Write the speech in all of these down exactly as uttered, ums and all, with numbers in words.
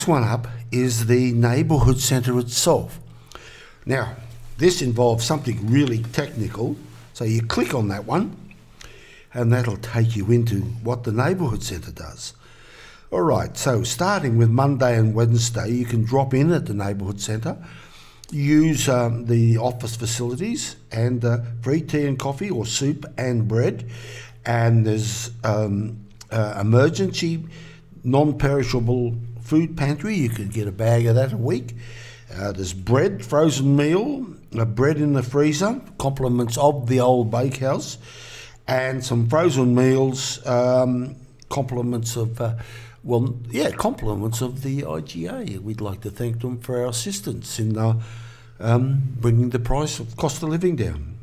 One up is the neighbourhood centre itself. Now, this involves something really technical, so you click on that one and that'll take you into what the neighbourhood centre does. All right, so starting with Monday and Wednesday, you can drop in at the neighbourhood centre, use um, the office facilities and uh, free tea and coffee or soup and bread, and there's um, uh, emergency non-perishable food pantry. You could get a bag of that a week. Uh, there's bread, frozen meal, uh, bread in the freezer, compliments of the old bakehouse, and some frozen meals, um, compliments of, uh, well, yeah, compliments of the I G A. We'd like to thank them for our assistance in uh, um, bringing the price of cost of living down.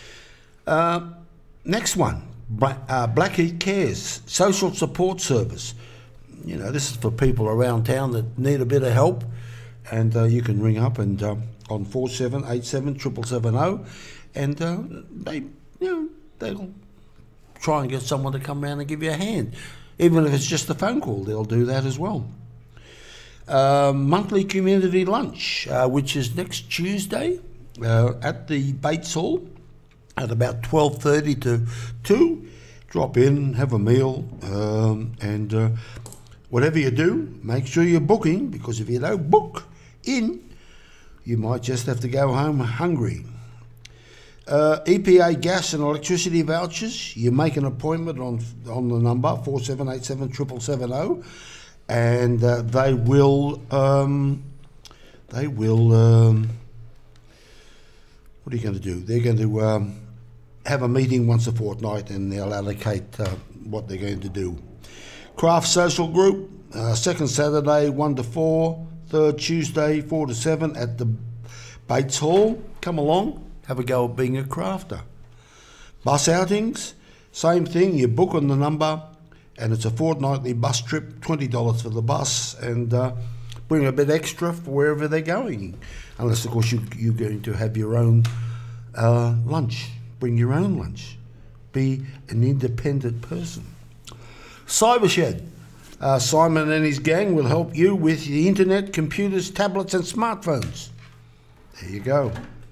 Uh, next one, Bla- uh, Blackheath Cares, social support service. You know, this is for people around town that need a bit of help, and uh, you can ring up and uh, on four seven eight seven triple seven zero, and uh, they, you know, they'll try and get someone to come round and give you a hand, even if it's just a phone call. They'll do that as well. Uh, monthly community lunch, uh, which is next Tuesday uh, at the Bates Hall at about twelve thirty to two. Drop in, have a meal, um, and. Uh, Whatever you do, make sure you're booking, because if you don't book in, you might just have to go home hungry. Uh, E P A gas and electricity vouchers, you make an appointment on on the number four seven eight seven triple seven zero, and uh, they will um, they will um, what are you going to do? They're going to um, have a meeting once a fortnight, and they'll allocate uh, what they're going to do. Craft Social Group, uh, second Saturday, one to four, third Tuesday, four to seven at the Bates Hall. Come along, have a go at being a crafter. Bus outings, same thing, you book on the number, and it's a fortnightly bus trip, twenty dollars for the bus, and uh, bring a bit extra for wherever they're going. Unless, of course, you, you're going to have your own uh, lunch. Bring your own lunch. Be an independent person. Cybershed. Uh, Simon and his gang will help you with the internet, computers, tablets and smartphones. There you go.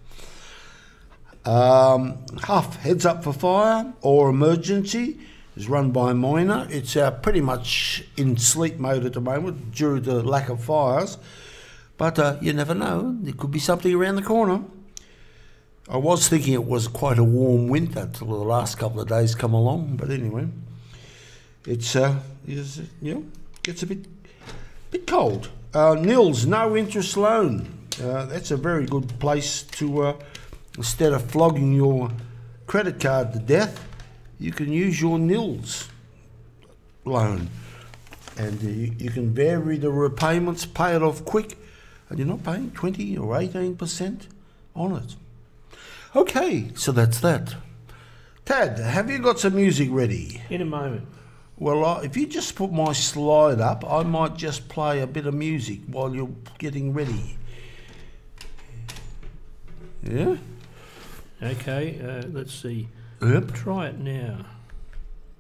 Um, Huff, Heads Up for Fire or Emergency, is run by Miner. It's uh, pretty much in sleep mode at the moment due to the lack of fires, but uh, you never know. There could be something around the corner. I was thinking it was quite a warm winter till the last couple of days come along, but anyway. It's, uh, is, you know, gets a bit bit cold. Uh, Nils, no interest loan. Uh, that's a very good place to, uh, instead of flogging your credit card to death, you can use your Nils loan. And uh, you, you can vary the repayments, pay it off quick, and you're not paying twenty or eighteen percent on it. Okay, so that's that. Tad, have you got some music ready? In a moment. Well, uh, if you just put my slide up, I might just play a bit of music while you're getting ready. Yeah? Okay, uh, let's see. Yep. Try it now.